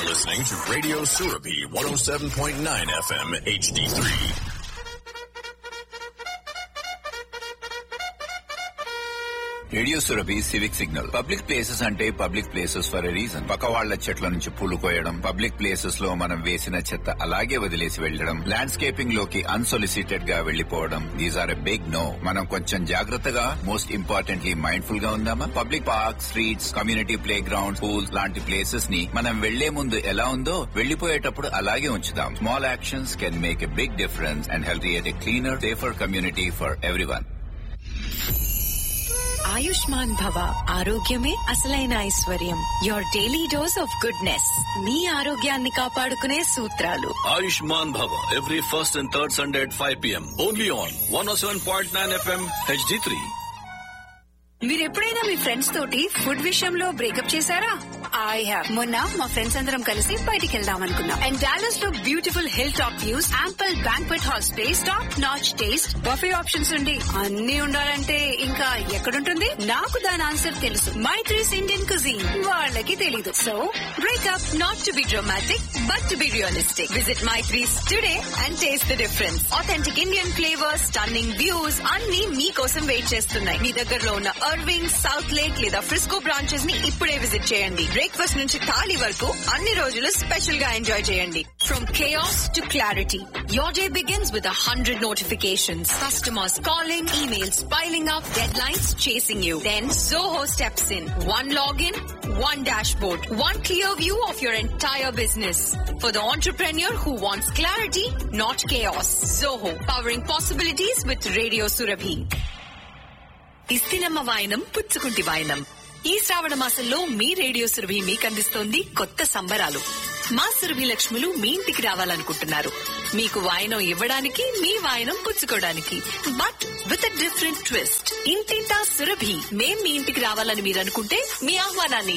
You're listening to Radio Surabhi 107.9 FM HD3. Radio Surabhi civic signal. Public places అంటే public places for a reason. పక్క వాళ్ల చెట్ల నుంచి పూలు కోయడం, పబ్లిక్ ప్లేసెస్ లో మనం వేసిన చెత్త అలాగే వదిలేసి వెళ్లడం, ల్యాండ్స్కేపింగ్ లోకి అన్సొలిసిటెడ్ గా వెళ్లిపోవడం, these are a big no. మనం కొంచెం జాగ్రత్తగా, మోస్ట్ ఇంపార్టెంట్లీ మైండ్ఫుల్ గా ఉందామా? Public park, streets, community play ground, pools లాంటి ప్లేసెస్ ని మనం వెళ్లే ముందు ఎలా ఉందో వెళ్లిపోయేటప్పుడు అలాగే ఉంచుదాం. Small actions can make a big difference and help create a cleaner, safer community for everyone. Ayushman భవ, ఆరోగ్యమే అసలైన ఐశ్వర్యం. Your daily dose of goodness. మీ ఆరోగ్యాన్ని కాపాడుకునే సూత్రాలు. ఆయుష్మాన్ భవ every first and third Sunday at 5 PM. Only on 107.9 FM HD3. మీరు ఎప్పుడైనా మీ ఫ్రెండ్స్ తోటి ఫుడ్ విషయంలో బ్రేకప్ చేశారా? I have. మొన్న మా ఫ్రెండ్స్ అందరం కలిసి బయటికి వెళ్దాం అనుకున్నాం. అండ్ డాలస్ లో beautiful hill top views, ample banquet hall space, top notch taste, buffet options ఉండి అన్ని ఉండాలంటే ఇంకా ఎక్కడుంటుంది? నాకు దాని ఆన్సర్ తెలుసు. Maitri's Indian cuisine. వాళ్ళకి తెలీదు. So breakup not to be dramatic but to be realistic. Visit Maitri's today and taste the difference. Authentic Indian flavours, stunning views అన్ని మీకోసం వెయిట్ చేస్తున్నాయి. మీ దగ్గరలో ఉన్న అర్వింగ్, సౌత్ లేక్ లేదా ఫ్రిస్కో బ్రాంచెస్ ని ఇప్పుడే విజిట్ చేయండి. బ్రేక్ఫాస్ట్ నుంచి థాలీ వరకు అన్ని రోజులు స్పెషల్ గా ఎంజాయ్ చేయండి. From chaos to clarity, your day begins with 100 notifications. Customers calling, emails piling up, deadlines chasing you. Then Zoho steps in. One login, one dashboard, one clear view of your entire business. For the entrepreneur who wants clarity, not chaos. Zoho, powering possibilities with Radio Surabhi. ఇస్తినమ్మ వాయనం పుచ్చుకుంటి వాయనం. ఈ శ్రావణ మాసంలో మీ radio Surabhi మీకు అందిస్తోంది కొత్త సంబరాలు. మా సురభి లక్ష్ములు మీ ఇంటికి రావాలనుకుంటున్నారు. మీకు వాయనం ఇవ్వడానికి, మీ వాయనం పుచ్చుకోవడానికి. But with a different twist. ఇంటింటా సురభి. మేం మీ ఇంటికి రావాలని మీరు అనుకుంటే మీ ఆహ్వానాన్ని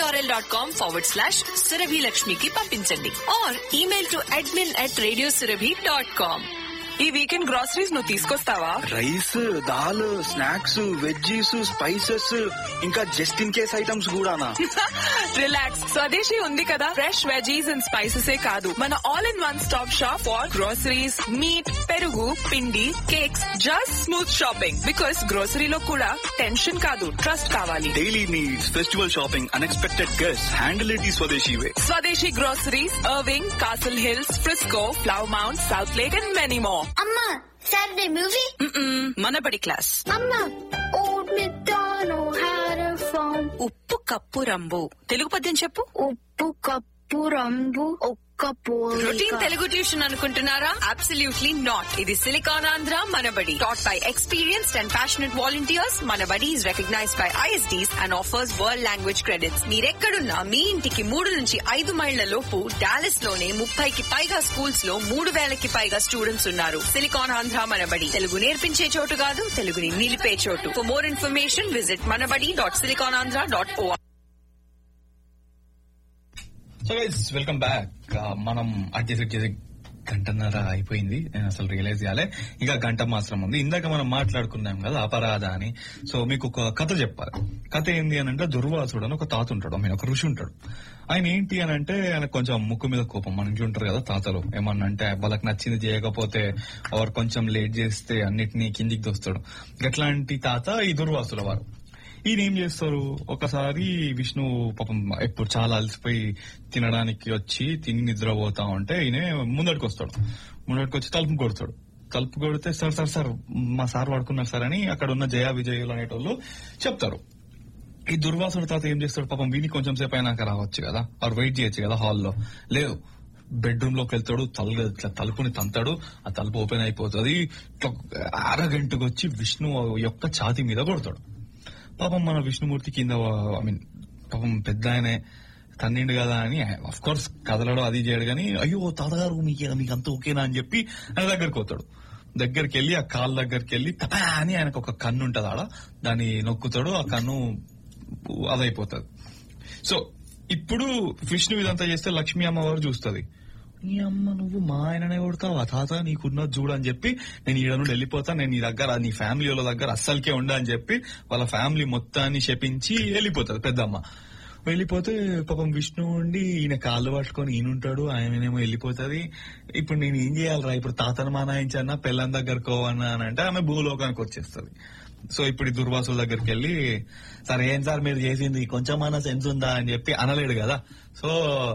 tinyurl.com/సురభి లక్ష్మికి పంపించండి. Are email to admin@radiosurabhi.com. ఈ వీకెండ్ గ్రాసరీస్ నువ్వు తీసుకొస్తావా? Rice, dal, snacks, veggies, spices, ఇంకా జస్ట్ ఇన్ కేస్ ఐటమ్స్ కూడానా? రిలాక్స్, స్వదేశీ ఉంది కదా. ఫ్రెష్ వెజీస్ అండ్ స్పైసెస్ కాదు, మన all in one stop shop for groceries, meet, పెరుగు, పిండి, cakes, just smooth shopping. Because గ్రోసరీలో కూడా టెన్షన్ కాదు, ట్రస్ట్ కావాలి. Daily needs, festival shopping, unexpected guests, handle it the స్వదేశీ వే. స్వదేశీ groceries, Irving, castle hills, Frisco, flow mount, south lake and many more. అమ్మా, Saturday movie? మనబడి class. అమ్మా, Old MacDonald had a farm. ఉప్పు cup రంబు. Telugu పద్యం చెప్పు. ఉప్పు cup రంబు ఒక్క routine Telugu tuition అనుకుంటున్నారా? Absolutely not. ఇది silicon Andhra Manabadi. Taught by experienced and passionate volunteers. Manabadi is recognised by ISDs and offers world language credits. మీరెక్కడున్నా మీ ఇంటికి 3 నుంచి 5 మైళ్ల లోపు డాలస్ లోనే 30కి పైగా స్కూల్స్ లో 3000కి పైగా స్టూడెంట్స్ ఉన్నారు. సిలికాన్ ఆంధ్ర మనబడి. తెలుగు నేర్పించే చోటు కాదు, తెలుగుని నిలిపే చోటు. For more information visit manabadi.siliconandhra.org. So guys, welcome back. మనం అడ్జెక్ట్ గంటన్నర అయిపోయింది. నేను అసలు రియలైజ్ చేయాలి, ఇంకా గంట మాత్రం ఉంది. ఇందాక మనం మాట్లాడుకున్నాం కదా అపరాధ అని. సో మీకు ఒక కథ చెప్పాలి. కథ ఏంది అని అంటే, దుర్వాసుడు అని ఒక తాత ఉంటాడు, ఆయన ఒక ఋషి ఉంటాడు. ఆయన ఏంటి అని అంటే, ఆయన కొంచెం ముక్కు మీద కోపం. మన ఇంట్లో ఉంటారు కదా తాతలు, ఏమన్నా అంటే వాళ్ళకి నచ్చింది చేయకపోతే వారు కొంచెం లేట్ చేస్తే అన్నిటినీ కిందికి దోస్తాడు. అట్లాంటి తాత ఈ దుర్వాసుల వారు. ఈయన ఏం చేస్తారు, ఒకసారి విష్ణు పాపం ఎప్పుడు చాలా అలసిపోయి తినడానికి వచ్చి తిని నిద్రపోతా ఉంటే ఈయన ముందడికి వస్తాడు. ముందడికి వచ్చి తలుపు కొడతాడు. తలుపు కొడితే సార్ మా సార్ పడుకున్నారు సార్ అని అక్కడ ఉన్న జయ విజయులు అనేటోళ్ళు చెప్తారు. ఈ దుర్వాసుడు తాత ఏం చేస్తాడు, పాపం వీని కొంచెం సేపు అయినాక రావచ్చు కదా, ఆరు వెయిట్ చేయొచ్చు కదా హాల్లో. లేదు, బెడ్రూమ్ లోకి వెళ్తాడు, తలుపుని తంతాడు, ఆ తలుపు ఓపెన్ అయిపోతుంది. అరగంటకు వచ్చి విష్ణు యొక్క ఛాతీ మీద కొడతాడు. పాపం మన విష్ణుమూర్తి కింద, పాపం పెద్ద ఆయనే తన్నిండు కదా అని అఫ్ కోర్స్ కదలడం అది చేయడు కానీ, అయ్యో తాతగారు మీకు అంత ఓకేనా అని చెప్పి ఆయన దగ్గరికి పోతాడు. దగ్గరికి వెళ్ళి ఆ కాళ్ళ దగ్గరికి వెళ్ళి తపా అని ఆయనకు ఒక కన్ను ఉంటది ఆడ, దాన్ని నొక్కుతాడు. ఆ కన్ను అదైపోతుంది. సో ఇప్పుడు విష్ణు ఇదంతా చేస్తే లక్ష్మీ అమ్మవారు చూస్తుంది. నీ అమ్మ, నువ్వు మా ఆయననే కొడతావా తాత, నీకున్నది చూడు అని చెప్పి నేను ఈడ నుండి వెళ్ళిపోతా, నేను నీ దగ్గర నీ ఫ్యామిలీ వాళ్ళ దగ్గర అస్సలకే ఉండా అని చెప్పి వాళ్ళ ఫ్యామిలీ మొత్తాన్ని శపించి వెళ్ళిపోతుంది పెద్దమ్మ. వెళ్ళిపోతే పాపం విష్ణు ఉండి ఈయన కాళ్ళు పట్టుకొని ఈయన ఉంటాడు, ఆయనేమో వెళ్ళిపోతుంది. ఇప్పుడు నేను ఏం చేయాలరా, ఇప్పుడు తాతను మానాయించన్నా పెళ్ళం దగ్గరకు అన్నా అని అంటే ఆమె భూలోకానికి వచ్చేస్తుంది. సో ఇప్పుడు దుర్వాసుల దగ్గరికి వెళ్ళి, సార్ ఏం సార్ మీరు చేసింది, కొంచెమన్నా సెన్స్ ఉందా అని చెప్పి అనలేడు కదా. సో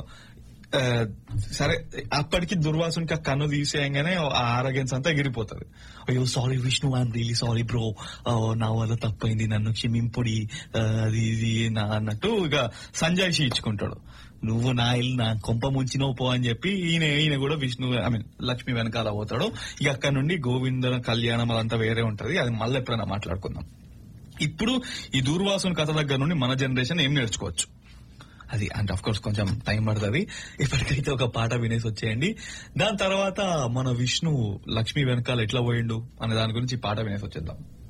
సరే అప్పటికి దుర్వాసునికి ఆ కన్ను తీసేయంగానే ఆ ఆరోగ్యన్స్ అంతా ఎగిరిపోతుంది. అయ్యో sorry Vishnu, I'm really sorry bro, నా వల్ల తప్పైంది, నన్ను క్షమింపుడి, అది ఇది నా అన్నట్టు ఇక సంజాయిషి ఇచ్చుకుంటాడు. నువ్వు నా ఇల్లు నా కొంప ముంచినవు పో అని చెప్పి ఈయన కూడా విష్ణు లక్ష్మి వెనకాల పోతాడు. ఇక అక్కడ నుండి గోవింద కళ్యాణం అదంతా వేరే ఉంటది, అది మళ్ళీ ఎప్పుడైనా మాట్లాడుకుందాం. ఇప్పుడు ఈ దూర్వాసుని కథ దగ్గర నుండి మన జనరేషన్ ఏం నేర్చుకోవచ్చు అది, అండ్ ఆఫ్ కోర్స్ కొంచెం టైం పడుతుంది. ఇప్పటికైతే ఒక పాట వినేసి వచ్చేయండి. దాని తర్వాత మన విష్ణు లక్ష్మి వెనకాల ఎట్లా పోయిండు అనే దాని గురించి పాట వినేసి వచ్చేద్దాం.